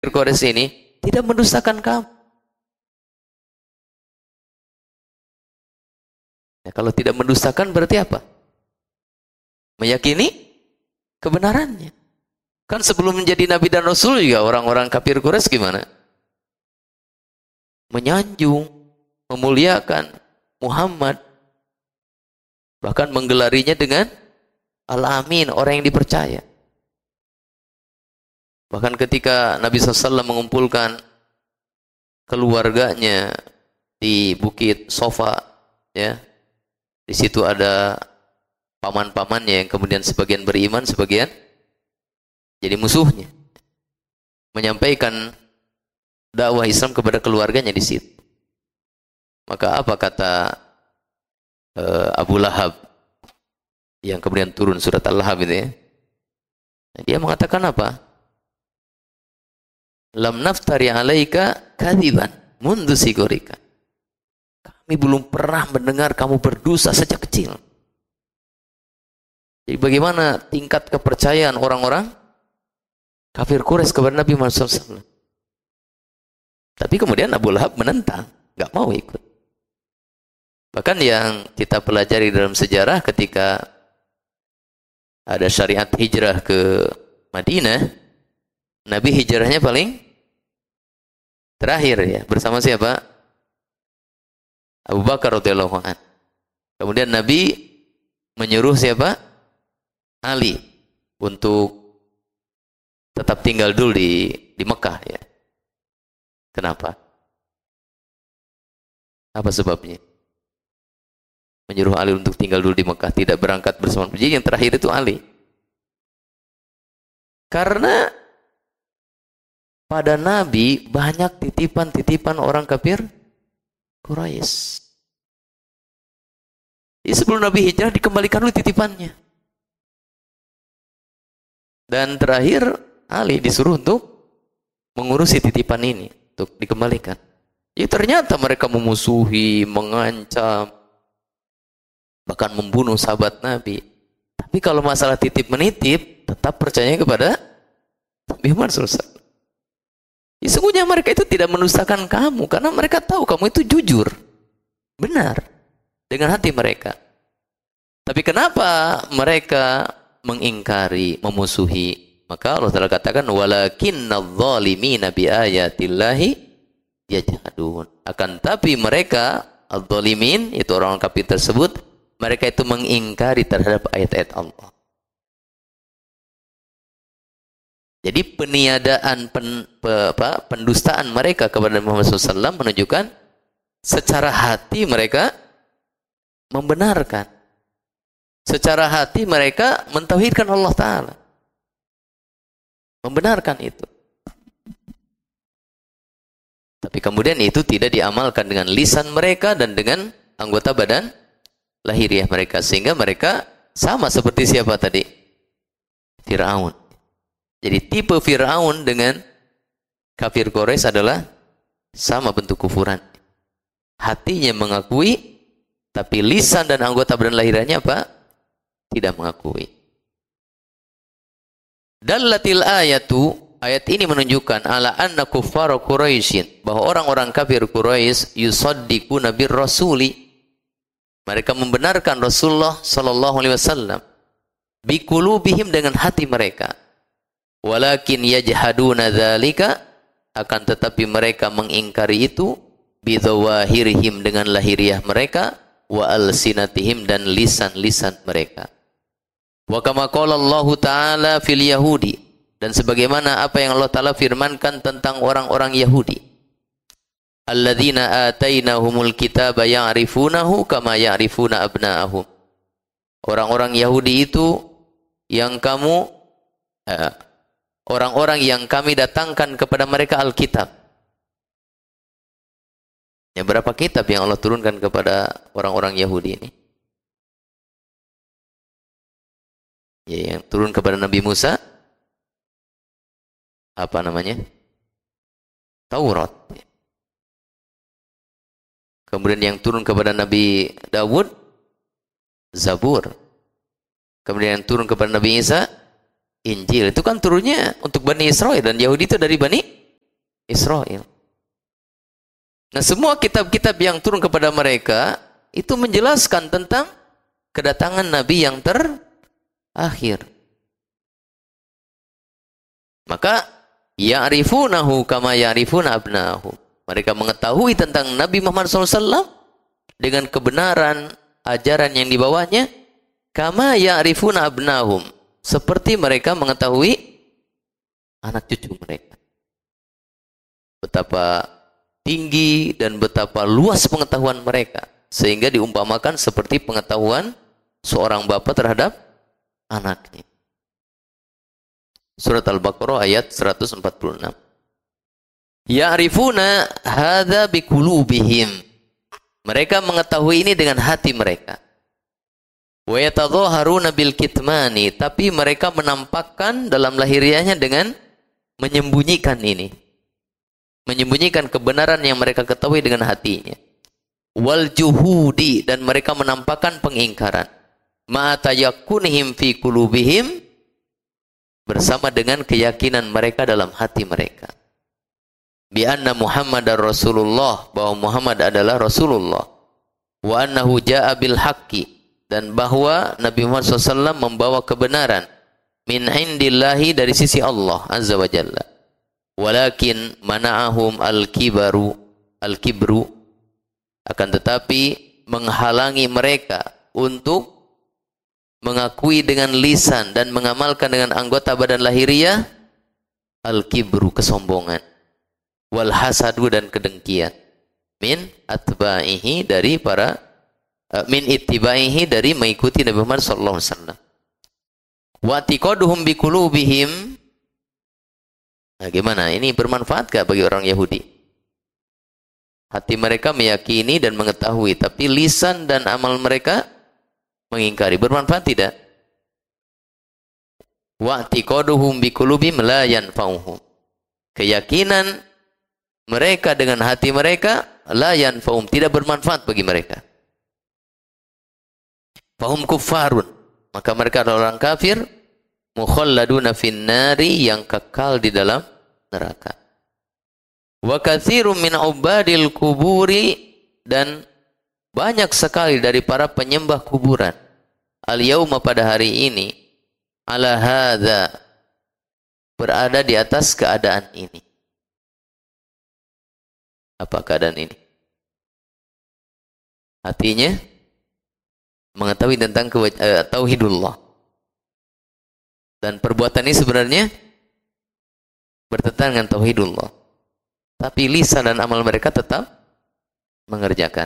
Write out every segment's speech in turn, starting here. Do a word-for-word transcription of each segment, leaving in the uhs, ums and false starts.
Quraisy ini tidak mendustakan kamu. Ya, kalau tidak mendustakan berarti apa? Meyakini kebenarannya. Kan sebelum menjadi Nabi dan Rasul juga orang-orang kafir Quraisy gimana? Menyanjung, memuliakan Muhammad. Bahkan menggelarinya dengan Al-Amin, orang yang dipercaya. Bahkan ketika Nabi shallallahu alaihi wasallam mengumpulkan keluarganya di Bukit Sofa, ya, di situ ada paman-pamannya yang kemudian sebagian beriman, sebagian jadi musuhnya. Menyampaikan dakwah Islam kepada keluarganya di situ. Maka apa kata uh, Abu Lahab yang kemudian turun surat Al-Lahab itu ya? Dia mengatakan apa? Lam naftari alaika kadiban mundu sigorika. Kami belum pernah mendengar kamu berdosa sejak kecil. Jadi bagaimana tingkat kepercayaan orang-orang kafir Quraisy kepada Nabi Muhammad shallallahu alaihi wasallam? Tapi kemudian Abu Lahab menentang, nggak mau ikut. Bahkan yang kita pelajari dalam sejarah ketika ada syariat hijrah ke Madinah, Nabi hijrahnya paling terakhir ya, bersama siapa? Abu Bakar radhiyallahu anhu. Kemudian Nabi menyuruh siapa? Ali untuk tetap tinggal dulu di di Mekah ya. Kenapa? Apa sebabnya? Menyuruh Ali untuk tinggal dulu di Mekah, tidak berangkat bersama. Jadi yang terakhir itu Ali. Karena pada Nabi banyak titipan-titipan orang kafir Quraisy. Jadi sebelum Nabi hijrah dikembalikan dulu titipannya. Dan terakhir Ali disuruh untuk mengurusi titipan ini, untuk dikembalikan. Jadi ternyata mereka memusuhi, mengancam, bahkan membunuh sahabat Nabi. Tapi kalau masalah titip menitip, tetap percaya kepada Nabi Muhammad shallallahu alaihi wasallam. Sesungguhnya mereka itu tidak mendustakan kamu, karena mereka tahu kamu itu jujur, benar, dengan hati mereka. Tapi kenapa mereka mengingkari, memusuhi? Maka Allah Ta'ala katakan, walakinnadh-dhalimina biayatillahi yajhadun. Akan tapi mereka, adh-dhalimin, itu orang kafir tersebut, mereka itu mengingkari terhadap ayat-ayat Allah. Jadi peniadaan pen, pe, apa, pendustaan mereka kepada Muhammad shallallahu alaihi wasallam menunjukkan secara hati mereka membenarkan. Secara hati mereka mentauhidkan Allah Ta'ala. Membenarkan itu. Tapi kemudian itu tidak diamalkan dengan lisan mereka dan dengan anggota badan lahiriah mereka. Sehingga mereka sama seperti siapa tadi? Fir'aun. Jadi tipe Fir'aun dengan kafir Quraisy adalah sama bentuk kufuran. Hatinya mengakui, tapi lisan dan anggota badan lahirnya apa? Tidak mengakui. Dallatil ayatu, ayat ini menunjukkan ala anna kuffara Quraisyin, bahwa orang-orang kafir Quraisy yusaddiquna bir rasuli, mereka membenarkan Rasulullah sallallahu alaihi wasallam biqulubihim, dengan hati mereka. Walakin yajhaduna dzalika, akan tetapi mereka mengingkari itu bidzawahirihim, dengan lahiriah mereka, wa alsinatihim, dan lisan-lisan mereka. Wa kama qala Allah Ta'ala fil Yahudi, dan sebagaimana apa yang Allah Ta'ala firmankan tentang orang-orang Yahudi. Alladzina atainahumul kitaba ya'rifunahu kama ya'rifuna abna'ahum. Orang-orang Yahudi itu yang kamu eh, orang-orang yang kami datangkan kepada mereka Alkitab. Ya, berapa kitab yang Allah turunkan kepada orang-orang Yahudi ini? Ya, yang turun kepada Nabi Musa, apa namanya? Taurat. Kemudian yang turun kepada Nabi Dawud, Zabur. Kemudian yang turun kepada Nabi Isa, Injil. Itu kan turunnya untuk Bani Israel, dan Yahudi itu dari Bani Israel. Nah, semua kitab-kitab yang turun kepada mereka itu menjelaskan tentang kedatangan Nabi yang terakhir. Maka ya'rifunahu kama ya'rifuna abnahum. Mereka mengetahui tentang Nabi Muhammad shallallahu alaihi wasallam dengan kebenaran ajaran yang dibawanya, kama ya'rifuna abnahum, seperti mereka mengetahui anak cucu mereka. Betapa tinggi dan betapa luas pengetahuan mereka, sehingga diumpamakan seperti pengetahuan seorang bapa terhadap anaknya. Surat Al-Baqarah ayat seratus empat puluh enam. Ya'rifuna hadza biqulubihim. Mereka mengetahui ini dengan hati mereka. Wa yatadhaharuna bil kitmani, tapi mereka menampakkan dalam lahiriahnya dengan menyembunyikan ini. Menyembunyikan kebenaran yang mereka ketahui dengan hatinya. Wal juhudi, dan mereka menampakkan pengingkaran. Ma tayakunihim fi qulubihim, bersama dengan keyakinan mereka dalam hati mereka. Bi anna Muhammadar Rasulullah, bahwa Muhammad adalah Rasulullah. Wa annahu ja'a bil haqqi, dan bahwa Nabi Muhammad shallallahu alaihi wasallam membawa kebenaran. Min indillahi, dari sisi Allah Azza wa Jalla. Walakin mana'ahum al-kibaru, al-kibru, akan tetapi menghalangi mereka untuk mengakui dengan lisan dan mengamalkan dengan anggota badan lahiriah al-kibru, kesombongan, wal hasadu, dan kedengkian, min atba'ihi, dari para uh, min ittiba'ihi, dari mengikuti Nabi Muhammad sallallahu alaihi wasallam. Wa tiqaduhum biqulubihim. Nah, gimana? Ini bermanfaat gak bagi orang Yahudi? Hati mereka meyakini dan mengetahui, tapi lisan dan amal mereka mengingkari. Bermanfaat tidak? Wa'tiqaduhum biqulubihim la yanfa'uhum. Keyakinan mereka dengan hati mereka la yanfa'uhum, tidak bermanfaat bagi mereka. Fahum kuffarun, maka mereka adalah orang kafir, mukhalladuna finnari, yang kekal di dalam neraka. Wa katsirum min ubadil kuburi, dan banyak sekali dari para penyembah kuburan, al-yauma, pada hari ini, ala hadza, berada di atas keadaan ini. Apa keadaan ini? Hatinya mengetahui tentang uh, tauhidullah. Dan perbuatan ini sebenarnya bertentangan dengan tauhidullah. Tapi lisan dan amal mereka tetap mengerjakan.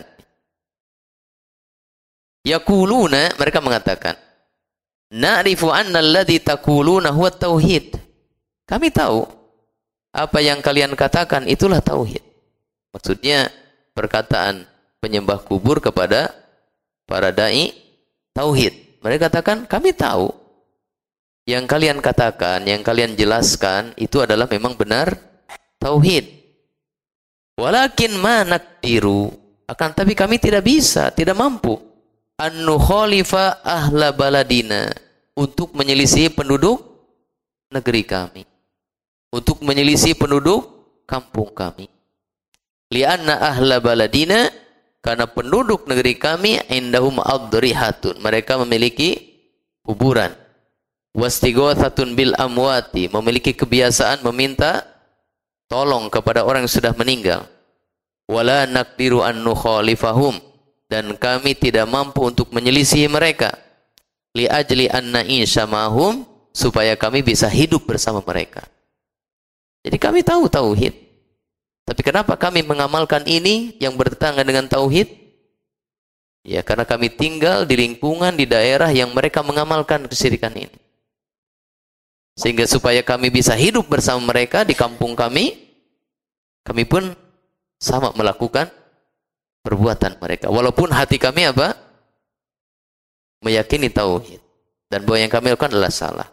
Yaquluna, mereka mengatakan, na'rifu anna alladhi taquluna huwa tauhid. Kami tahu apa yang kalian katakan itulah tauhid. Maksudnya perkataan penyembah kubur kepada para dai tauhid. Mereka katakan, kami tahu yang kalian katakan, yang kalian jelaskan itu adalah memang benar tauhid. Walakin ma naqdiru, akan tapi kami tidak bisa, tidak mampu an nukhalifa ahla baladina, untuk menyelisih penduduk negeri kami, untuk menyelisih penduduk kampung kami. Lianna ahla baladina, karena penduduk negeri kami, indahum adrihatun, mereka memiliki kuburan. Wastighathatun bil amwati, memiliki kebiasaan meminta tolong kepada orang yang sudah meninggal. Wala naqdiru an nukhalifahum, dan kami tidak mampu untuk menyelisihi mereka. Li ajli an na'isha ma'hum, supaya kami bisa hidup bersama mereka. Jadi kami tahu tauhid, tapi kenapa kami mengamalkan ini yang bertentangan dengan tauhid? Ya, karena kami tinggal di lingkungan, di daerah yang mereka mengamalkan kesyirikan ini. Sehingga supaya kami bisa hidup bersama mereka di kampung kami, kami pun sama melakukan perbuatan mereka. Walaupun hati kami apa? Meyakini tauhid. Dan bahwa yang kami lakukan adalah salah.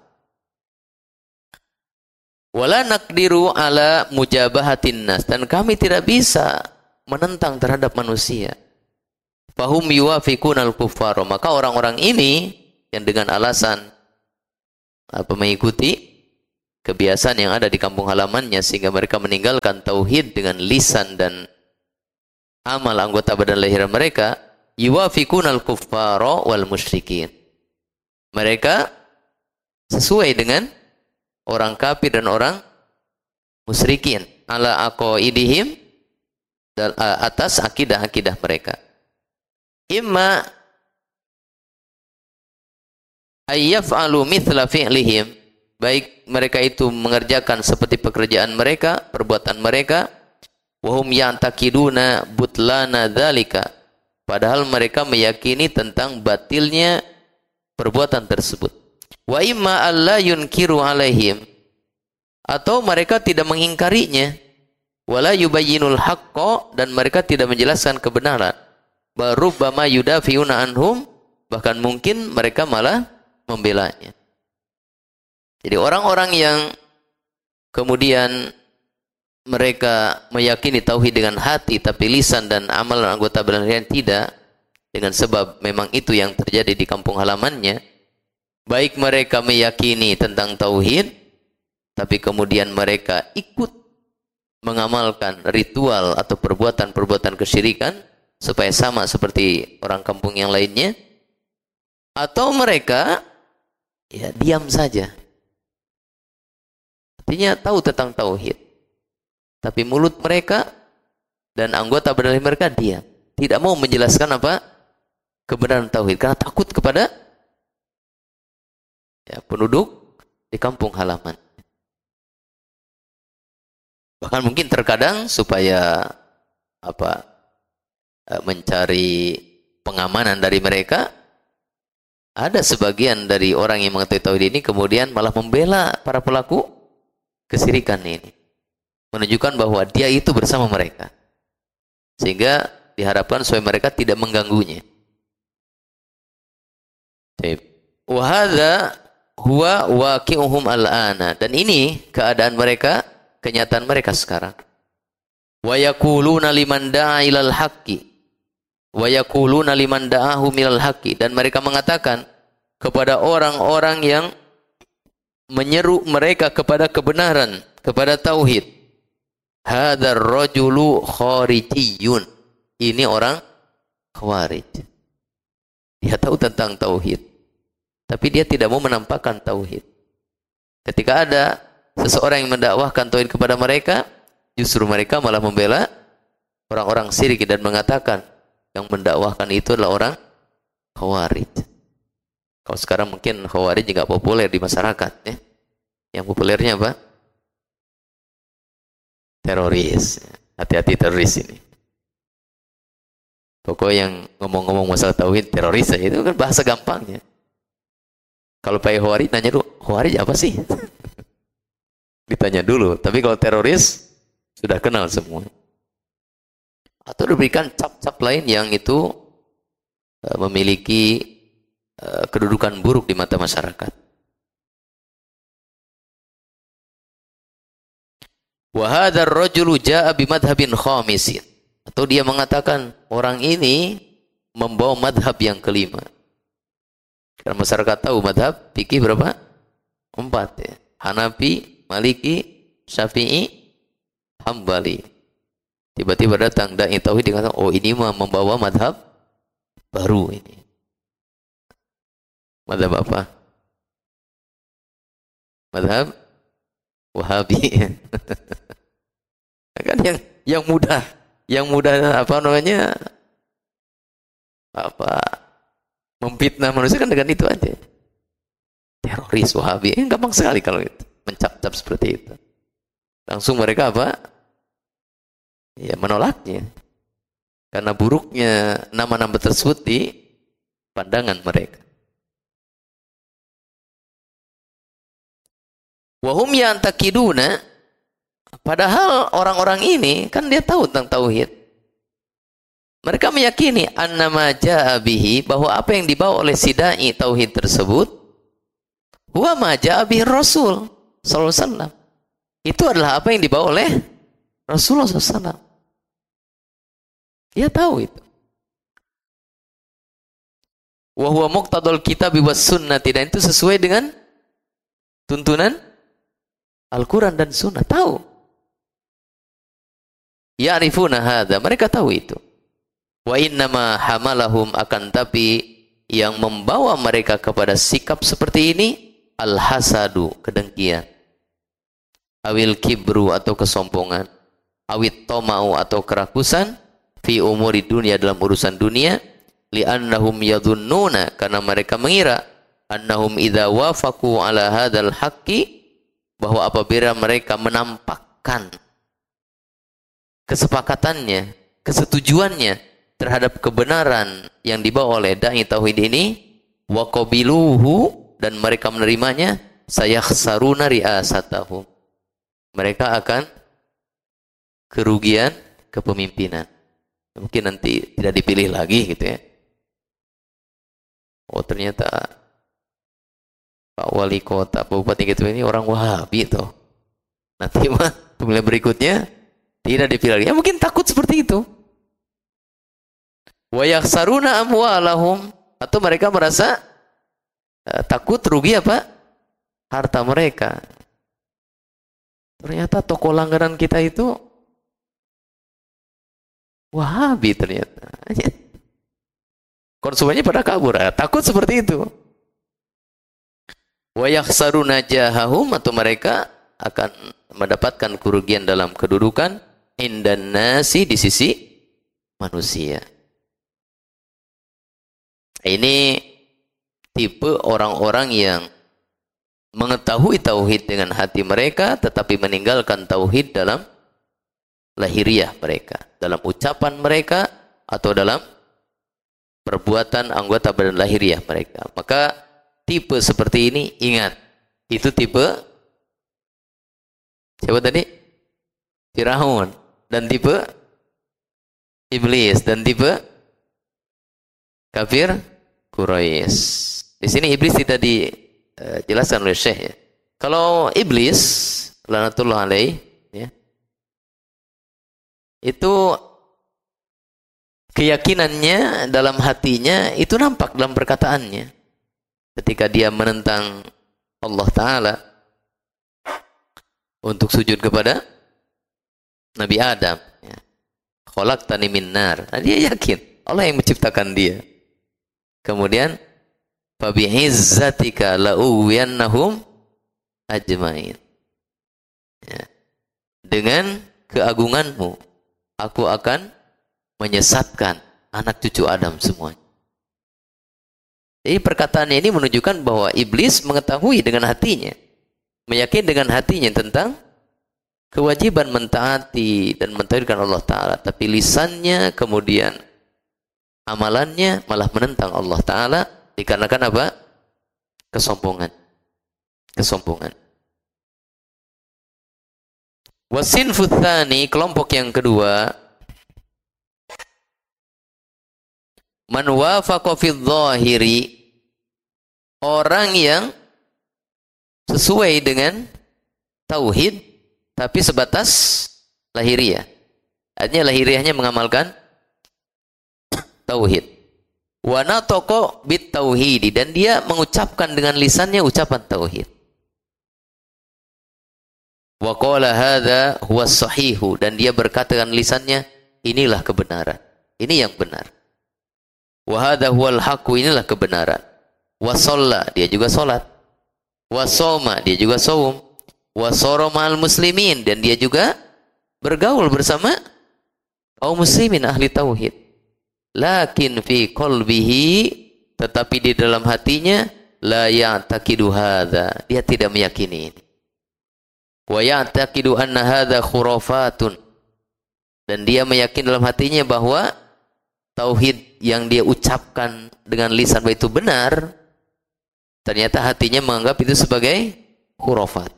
Wala naqdiru ala mujabahatin nas, dan kami tidak bisa menentang terhadap manusia. Fahum yuwafiqunal kuffar, maka orang-orang ini yang dengan alasan apa mengikuti kebiasaan yang ada di kampung halamannya, sehingga mereka meninggalkan tauhid dengan lisan dan amal anggota badan lahir mereka, yuwafiqunal kuffara wal musyrikin. Mereka sesuai dengan orang kafir dan orang musyrikin ala aqaidihim, atas akidah-akidah mereka. Imma ayyaf'alu mithla fi'lihim, baik mereka itu mengerjakan seperti pekerjaan mereka, perbuatan mereka, wahum ya'taqiduna butlana dzalika, padahal mereka meyakini tentang batilnya perbuatan tersebut. Wa imma alla yunkiru alaihim, atau mereka tidak mengingkarinya, wala yubayyinul haqqo, dan mereka tidak menjelaskan kebenaran, barubbama yudafiuna anhum, bahkan mungkin mereka malah membelanya. Jadi orang-orang yang kemudian mereka meyakini tauhid dengan hati, tapi lisan dan amal anggota badannya tidak, dengan sebab memang itu yang terjadi di kampung halamannya, baik mereka meyakini tentang tauhid, tapi kemudian mereka ikut mengamalkan ritual atau perbuatan-perbuatan kesyirikan supaya sama seperti orang kampung yang lainnya, atau mereka ya diam saja. Artinya tahu tentang tauhid, tapi mulut mereka dan anggota badan mereka diam, tidak mau menjelaskan apa kebenaran tauhid karena takut kepada ya, penduduk di kampung halaman. Bahkan mungkin terkadang supaya apa mencari pengamanan dari mereka, ada sebagian dari orang yang mengetahui tauhid ini kemudian malah membela para pelaku kesyirikan ini, menunjukkan bahwa dia itu bersama mereka, sehingga diharapkan supaya mereka tidak mengganggunya. Wa hadza huwa waqi'uhum al-ana, dan ini keadaan mereka, kenyataan mereka sekarang. Wa yaquluna liman da'a ilal haqqi wa yaquluna liman da'ahu minal haqqi, dan mereka mengatakan kepada orang-orang yang menyeru mereka kepada kebenaran, kepada tauhid, hadzal rajulu kharijiyun, ini orang khawarij. Dia tahu tentang tauhid, tapi dia tidak mau menampakkan tauhid. Ketika ada seseorang yang mendakwahkan tauhid kepada mereka, justru mereka malah membela orang-orang syirik dan mengatakan yang mendakwahkan itu adalah orang khawarij. Kalau sekarang mungkin khawarij juga populer di masyarakat, ya. Yang populernya apa? Teroris. Hati-hati teroris ini. Pokoknya yang ngomong-ngomong masalah tauhid, teroris saja, itu kan bahasa gampangnya. Kalau pakai khawarij, nanya dulu, khawarij apa sih? Ditanya dulu. Tapi kalau teroris, sudah kenal semua. Atau diberikan cap-cap lain yang itu uh, memiliki uh, kedudukan buruk di mata masyarakat. Wa hadzal rajulu jaa'a bi madhhabin khamisin, atau dia mengatakan orang ini membawa madhab yang kelima. Karena masyarakat tahu madhab fikih berapa? Empat, ya. Hanafi, Maliki, Syafi'i, Hambali. Tiba-tiba datang dai tauhid dikatakan, oh ini mah membawa madhab baru ini. Madhab apa? Madhab Wahabi. Kan yang yang mudah, yang mudah apa namanya? Apa? Memfitnah manusia kan dengan itu aja. Teroris Wahabi, eh, gampang sekali kalau itu mencap-cap seperti itu. Langsung mereka apa? Ya menolaknya. Karena buruknya nama-nama tersebut di pandangan mereka. Wahum ya'taqiduna, padahal orang-orang ini kan dia tahu tentang tauhid. Mereka meyakini annama jaa bihi, bahwa apa yang dibawa oleh si dai tauhid tersebut, huwa ma jaa bihi Rasul sallallahu alaihi wasallam. Itu adalah apa yang dibawa oleh Rasulullah sallallahu alaihi wasallam. Dia tahu itu. Wa huwa muqtadal kitab was sunnah, dan itu sesuai dengan tuntunan Al-Quran dan Sunnah, tahu. Ya'rifuna hadza, mereka tahu itu. Wa innama hamalahum, akan tapi yang membawa mereka kepada sikap seperti ini al-hasadu, kedengkian, awil kibru atau kesombongan, awit toma'u atau kerakusan, fi umuri dunia, dalam urusan dunia, li'annahum yadhunnuna, karena mereka mengira, annahum idza wafaqu ala hadzal haqqi, bahwa apabila mereka menampakkan kesepakatannya, kesetujuannya terhadap kebenaran yang dibawa oleh dai tauhid ini, wa qabiluhu, dan mereka menerimanya, sayakhsaruna ri'asatahum, mereka akan kerugian kepemimpinan. Mungkin nanti tidak dipilih lagi gitu ya. Oh ternyata Pak Wali Kota, Pak Bupati gitu ini orang Wahabi tuh. Nanti mah pemilihan berikutnya tidak dipilih lagi. Ya mungkin takut seperti itu. Wa yakhsaruna amwalahum, atau mereka merasa uh, takut rugi apa? Harta mereka. Ternyata toko langganan kita itu Wahabi ternyata. Konsumennya pada kabur. Ya, takut seperti itu. Wa yakhsaruna jahahum, atau mereka akan mendapatkan kerugian dalam kedudukan indan nasi, di sisi manusia. Ini tipe orang-orang yang mengetahui tauhid dengan hati mereka, tetapi meninggalkan tauhid dalam lahiriah mereka, dalam ucapan mereka, atau dalam perbuatan anggota badan lahiriah mereka. Maka tipe seperti ini, ingat, itu tipe siapa tadi? Firaun. Dan tipe iblis. Dan tipe kafir Quraisy. Di sini iblis tidak dijelaskan oleh Syekh ya. Kalau iblis laknatullah alaih ya, itu keyakinannya dalam hatinya itu nampak dalam perkataannya. Ketika dia menentang Allah Ta'ala untuk sujud kepada Nabi Adam ya. Khalaqtani min nar. Nah, dia yakin Allah yang menciptakan dia. Kemudian fabi'izzatika la'uwiyannahum ajmain ya. Dengan keagunganmu aku akan menyesatkan anak cucu Adam semuanya. Jadi perkataan ini menunjukkan bahwa iblis mengetahui dengan hatinya, meyakini dengan hatinya tentang kewajiban mentaati dan mentauhidkan Allah Ta'ala, tapi lisannya kemudian amalannya malah menentang Allah Ta'ala dikarenakan apa? Kesombongan. Kesombongan. Wasinfu tsani, kelompok yang kedua, man wafaqa fi dzahiri, orang yang sesuai dengan tauhid tapi sebatas lahiriah. Artinya lahiriahnya mengamalkan tauhid. Wa nataqa bit tauhidi, dan dia mengucapkan dengan lisannya ucapan tauhid. Wa qala hadza huwa sahihu, dan dia berkata dengan lisannya, inilah kebenaran. Ini yang benar. Wa hadza huwal haqqu, inilah kebenaran. Wa shalla, dia juga salat. Wa shoma, dia juga saum. Wa sara ma'al muslimin, dan dia juga bergaul bersama kaum muslimin ahli tauhid. Lakin fi qalbihi, tetapi di dalam hatinya, la ya'taqidu hadza, dia tidak meyakini ini. Wa ya'taqidu anna hadza khurafatun, dan dia meyakini dalam hatinya bahwa tauhid yang dia ucapkan dengan lisan itu benar, ternyata hatinya menganggap itu sebagai khurafat.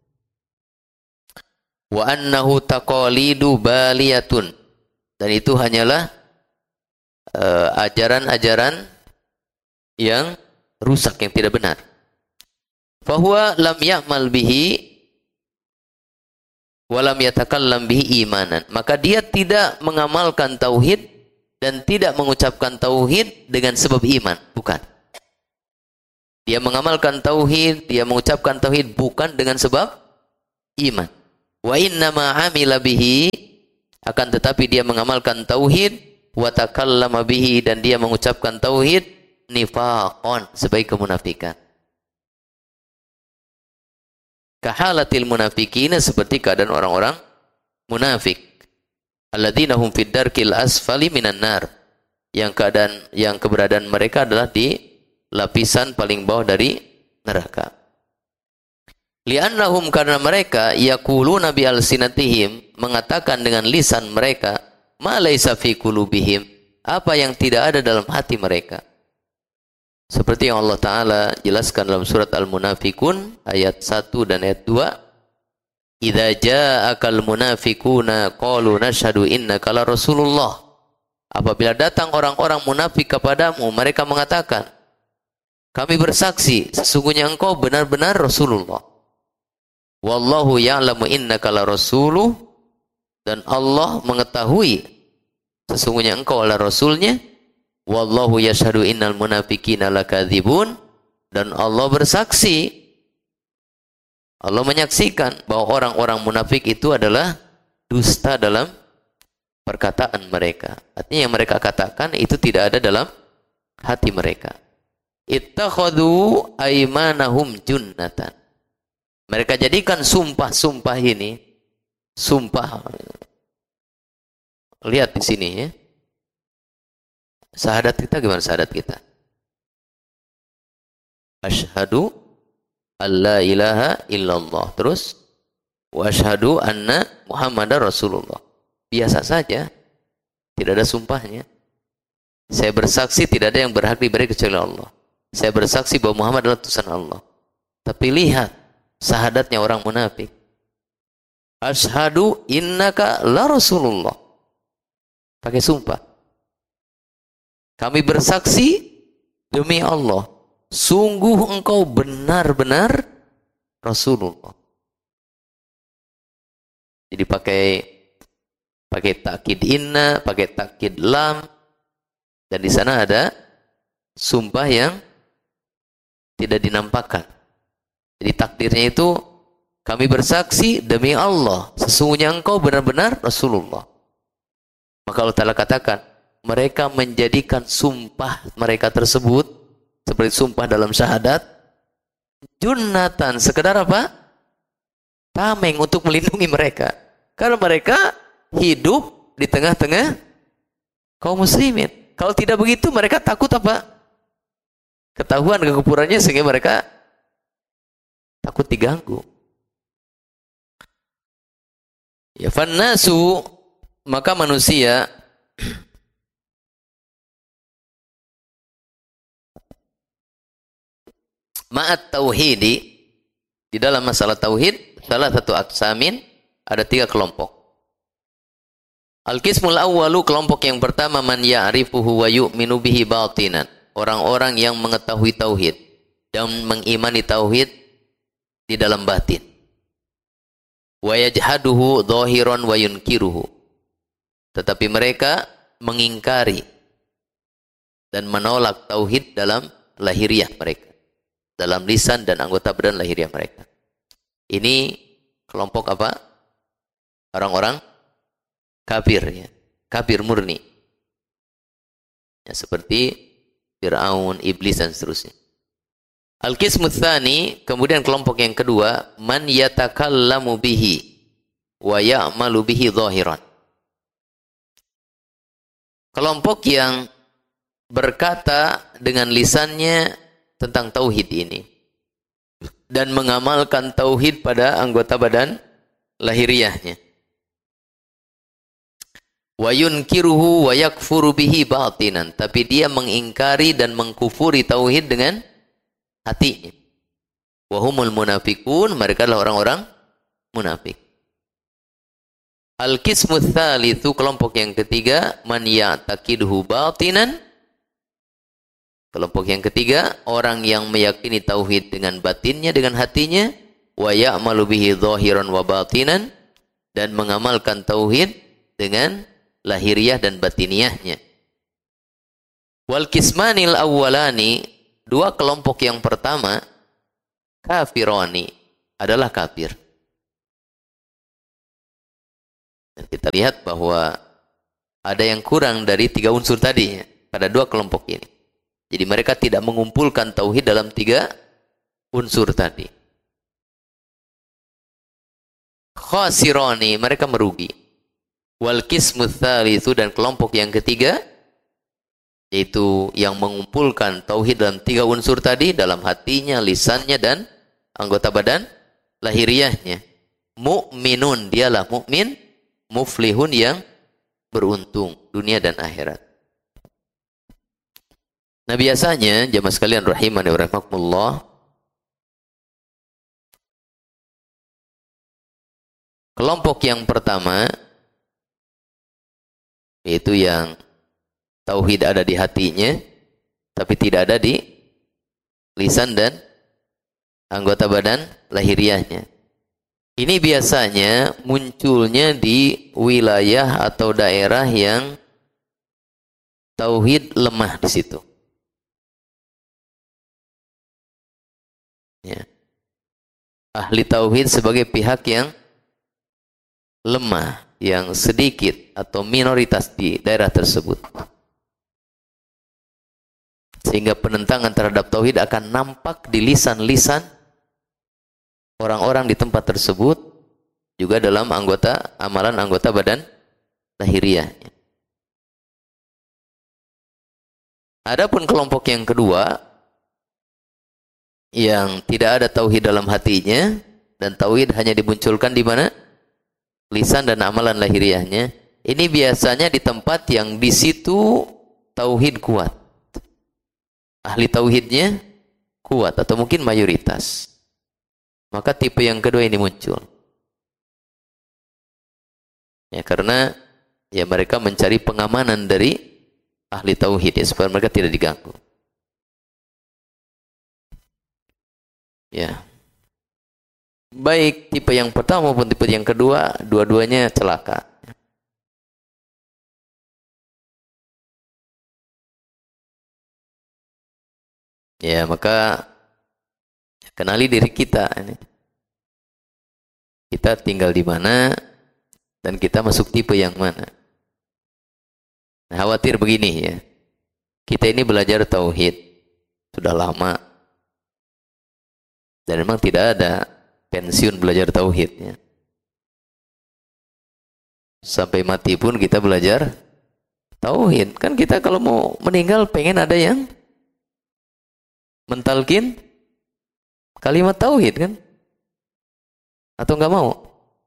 Wa annahu taqalidu baliyatun, dan itu hanyalah uh, ajaran-ajaran yang rusak, yang tidak benar. Fahuwa lam ya'mal bihi wa lam yatakallam bihi imanan, maka dia tidak mengamalkan tauhid dan tidak mengucapkan tauhid dengan sebab iman, bukan. Dia mengamalkan tauhid, dia mengucapkan tauhid bukan dengan sebab iman. Wa inna ma amila bihi, akan tetapi dia mengamalkan tauhid, wa takallama bihi, dan dia mengucapkan tauhid, nifaqan, sebagai kemunafikan. Kahalatil munafikina, seperti keadaan orang-orang munafik. Alladzina hum fid darkil asfali minan nar, yang keadaan yang keberadaan mereka adalah di lapisan paling bawah dari neraka. Li'annahum, karena mereka yaquluna bi alsinatihim, mengatakan dengan lisan mereka, ma laisa fi qulubihim, apa yang tidak ada dalam hati mereka. Seperti yang Allah Ta'ala jelaskan dalam surat Al-Munafikun ayat satu dan ayat dua. Idza ja'akal munafiquna qalu nashhadu innaka la rasulullah. Apabila datang orang-orang munafik kepadamu, mereka mengatakan, kami bersaksi sesungguhnya engkau benar-benar Rasulullah. Wallahu ya'lamu innaka la rasuluh, dan Allah mengetahui sesungguhnya engkau adalah rasulnya. Wallahu yashhadu innal munafiqina lakadzibun, dan Allah bersaksi, Allah menyaksikan bahwa orang-orang munafik itu adalah dusta dalam perkataan mereka. Artinya yang mereka katakan itu tidak ada dalam hati mereka. Ittakhadhu aymanahum junnatan. Mereka jadikan sumpah-sumpah ini, sumpah. Lihat di sini ya. Syahadat kita gimana syahadat kita? Asyhadu alla ilaha illallah. Terus wa asyhadu anna Muhammadar Rasulullah. Biasa saja. Tidak ada sumpahnya. Saya bersaksi tidak ada yang berhak diberi kecuali Allah. Saya bersaksi bahwa Muhammad adalah utusan Allah. Tapi lihat syahadatnya orang munafik. Asyhadu innaka la Rasulullah. Pakai sumpah. Kami bersaksi demi Allah, sungguh engkau benar-benar Rasulullah. Jadi pakai pakai takkid inna, pakai takkid lam, dan di sana ada sumpah yang tidak dinampakkan. Jadi takdirnya itu kami bersaksi demi Allah, sesungguhnya engkau benar-benar Rasulullah. Maka Allah Ta'ala katakan, mereka menjadikan sumpah mereka tersebut seperti sumpah dalam syahadat junnatan, sekedar apa? Tameng, untuk melindungi mereka. Karena mereka hidup di tengah-tengah kaum muslimin. Kalau tidak begitu mereka takut apa? Ketahuan kekufurannya sehingga mereka takut diganggu. Ya fannasu, maka manusia ma'at tauhidi, di dalam masalah tauhid, salah satu aksamin, ada tiga kelompok. Al-qismul awwalu, kelompok yang pertama, man ya'rifuhu wa yu'minu bihi batinan, orang-orang yang mengetahui tauhid dan mengimani tauhid di dalam batin. Wa yajhaduhu dhahiran wa yunkiruhu, tetapi mereka mengingkari dan menolak tauhid dalam lahiriah mereka, dalam lisan dan anggota badan lahiriah mereka. Ini kelompok apa? Orang-orang kafir, ya. Kafir murni. Ya, seperti Fir'aun, iblis dan seterusnya. Al-qismu tsani, kemudian kelompok yang kedua, man yatakallamu bihi wa ya'malu bihi dhahiran. Kelompok yang berkata dengan lisannya tentang tauhid ini dan mengamalkan tauhid pada anggota badan lahiriahnya. Wa yunkiruhu wa yakfuru bihi batinan, tapi dia mengingkari dan mengkufuri tauhid dengan hatinya. Wa humul munafiqun, mereka adalah orang-orang munafik. Al-qismu tsalitsu, kelompok yang ketiga, man ya'taqiduhu batinan. Kelompok yang ketiga, orang yang meyakini tauhid dengan batinnya, dengan hatinya, wa ya'malu bihi dhahiran wa batinan, dan mengamalkan tauhid dengan lahiriah dan batiniahnya. Wal qismanil awwalani, dua kelompok yang pertama, kafirani, adalah kafir. Dan kita lihat bahwa ada yang kurang dari tiga unsur tadi pada dua kelompok ini. Jadi mereka tidak mengumpulkan tauhid dalam tiga unsur tadi. Khasirani, mereka merugi. Wal qismu tsalitsu, dan kelompok yang ketiga yaitu yang mengumpulkan tauhid dalam tiga unsur tadi, dalam hatinya, lisannya, dan anggota badan lahiriahnya. Mu'minun, dialah mukmin, muflihun, yang beruntung dunia dan akhirat. Nah, biasanya jamaah sekalian rahimani wa rahimakumullah, kelompok yang pertama yaitu yang tauhid ada di hatinya tapi tidak ada di lisan dan anggota badan lahiriahnya. Ini biasanya munculnya di wilayah atau daerah yang tauhid lemah di situ. Ya. Ahli tauhid sebagai pihak yang lemah, yang sedikit atau minoritas di daerah tersebut. Sehingga penentangan terhadap tauhid akan nampak di lisan-lisan orang-orang di tempat tersebut, juga dalam anggota amalan anggota badan lahiriahnya. Adapun kelompok yang kedua yang tidak ada tauhid dalam hatinya dan tauhid hanya dimunculkan di mana? Lisan dan amalan lahiriahnya. Ini biasanya di tempat yang di situ tauhid kuat. Ahli tauhidnya kuat atau mungkin mayoritas. Maka tipe yang kedua ini muncul. Ya, karena ya mereka mencari pengamanan dari ahli tauhid ya, supaya mereka tidak diganggu. Ya. Baik tipe yang pertama maupun tipe yang kedua, dua-duanya celaka. Ya, maka kenali diri kita. Kita tinggal di mana dan kita masuk tipe yang mana. Nah, khawatir begini ya. Kita ini belajar tauhid sudah lama. Dan memang tidak ada pensiun belajar tauhidnya. Sampai mati pun kita belajar tauhid. Kan kita kalau mau meninggal pengen ada yang mentalkin kalimat tauhid kan? Atau enggak mau?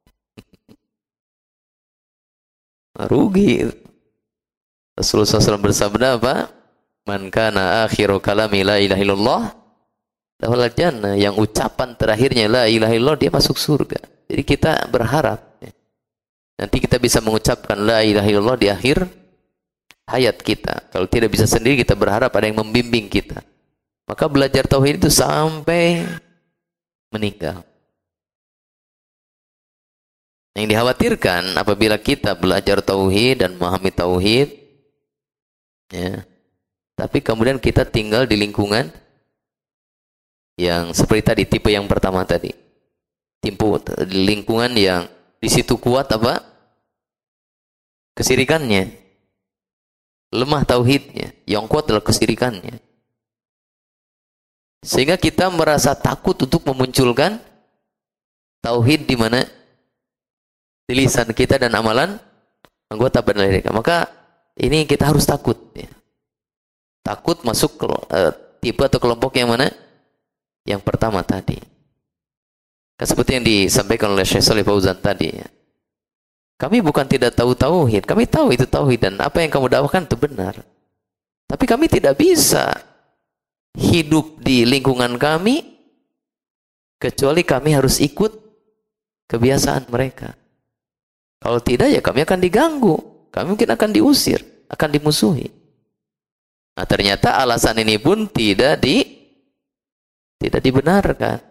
Rugi. Rasulullah shallallahu alaihi wasallam bersabda apa? Man kana akhiru kalami la ilaha illallah lahul jannah. Yang ucapan terakhirnya la ilaha illallah, dia masuk surga. Jadi kita berharap ya, nanti kita bisa mengucapkan la ilaha illallah di akhir hayat kita. Kalau tidak bisa sendiri, kita berharap ada yang membimbing kita. Maka belajar tauhid itu sampai meninggal. Yang dikhawatirkan apabila kita belajar tauhid dan memahami tauhid, ya, tapi kemudian kita tinggal di lingkungan yang seperti tadi, tipe yang pertama tadi, tipe lingkungan yang di situ kuat apa? Kesirikannya, lemah tauhidnya. Yang kuat adalah kesirikannya. Sehingga kita merasa takut untuk memunculkan tauhid di mana? Di lisan kita dan amalan anggota badan kita. Maka ini kita harus takut. Ya. Takut masuk ke uh, tipe atau kelompok yang mana? Yang pertama tadi. Seperti yang disampaikan oleh Syekh Shalih Fauzan tadi. Ya. Kami bukan tidak tahu tauhid, kami tahu itu tauhid dan apa yang kamu dakwakan itu benar. Tapi kami tidak bisa hidup di lingkungan kami kecuali kami harus ikut kebiasaan mereka. Kalau tidak ya kami akan diganggu, kami mungkin akan diusir, akan dimusuhi. Nah, ternyata alasan ini pun tidak di tidak dibenarkan.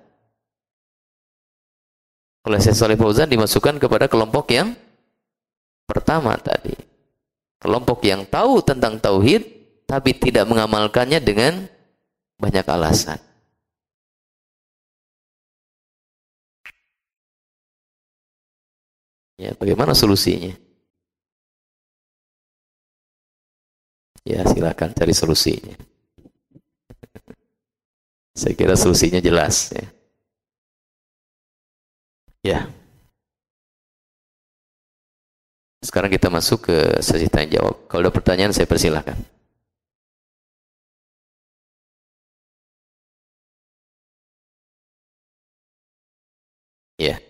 Oleh Syekh Shalih Fauzan dimasukkan kepada kelompok yang pertama tadi. Kelompok yang tahu tentang tauhid tapi tidak mengamalkannya dengan banyak alasan. Ya, bagaimana solusinya? Ya, silakan cari solusinya. Saya kira solusinya jelas ya. Ya. Sekarang kita masuk ke sesi tanya jawab. Kalau ada pertanyaan saya persilahkan. Ya.